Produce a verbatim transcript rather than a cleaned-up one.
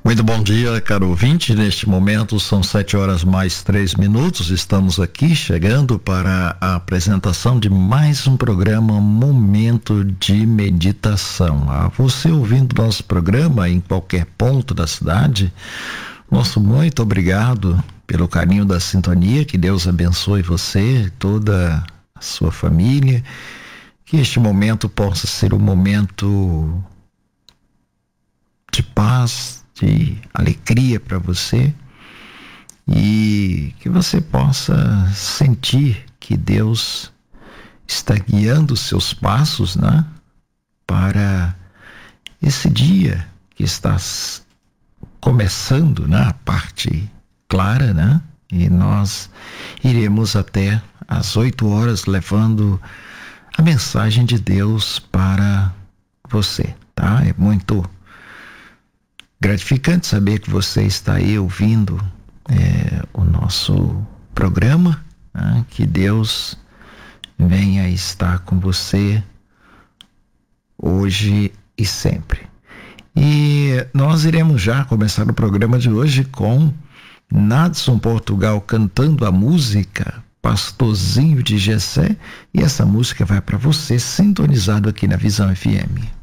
Muito bom dia, caro ouvinte. Neste momento são sete horas mais três minutos. Estamos aqui chegando para a apresentação de mais um programa Momento de Meditação. A você ouvindo nosso programa em qualquer ponto da cidade, nosso muito obrigado pelo carinho da sintonia. Que Deus abençoe você, toda a sua família. Que este momento possa ser um momento de paz, de alegria para você, e que você possa sentir que Deus está guiando os seus passos, né, para esse dia que está começando, né, a parte clara, né, e nós iremos até às oito horas levando a mensagem de Deus para você, tá? É muito gratificante saber que você está aí ouvindo é, o nosso programa, né? Que Deus venha estar com você hoje e sempre. E nós iremos já começar o programa de hoje com Nadson Portugal cantando a música Pastorzinho de Jessé, e essa música vai para você sintonizado aqui na Visão F M.